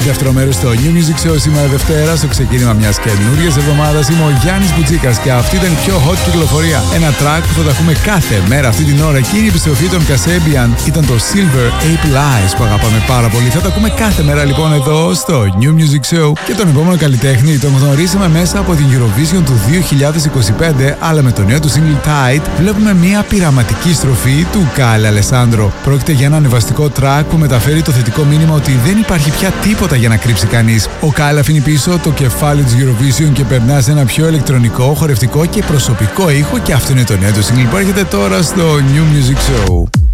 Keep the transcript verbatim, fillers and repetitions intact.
Δεύτερο μέρος στο New Music Show σήμερα Δευτέρα, στο ξεκίνημα μιας καινούριας εβδομάδας. Είμαι ο Γιάννης Μπουτζίκας και αυτή ήταν η πιο hot κυκλοφορία. Ένα track που θα τα ακούμε κάθε μέρα αυτή την ώρα. Και η επιστροφή των Kasabian ήταν το Silver Apple Eyes που αγαπάμε πάρα πολύ. Θα τα ακούμε κάθε μέρα λοιπόν εδώ στο New Music Show. Και τον επόμενο καλλιτέχνη τον γνωρίσαμε μέσα από την Eurovision του δύο χιλιάδες είκοσι πέντε, αλλά με το νέο του single Tide βλέπουμε μια πειραματική στροφή του Kyle Alessandro. Πρόκειται για ένα ανεβαστικό track που μεταφέρει το θετικό μήνυμα ότι δεν υπάρχει πια τίποτα για να κρύψει κανείς. Ο Kyle αφήνει πίσω το κεφάλι της Eurovision και περνά σε ένα πιο ηλεκτρονικό, χορευτικό και προσωπικό ήχο, και αυτό είναι το νέο του single που έρχεται τώρα στο New Music Show.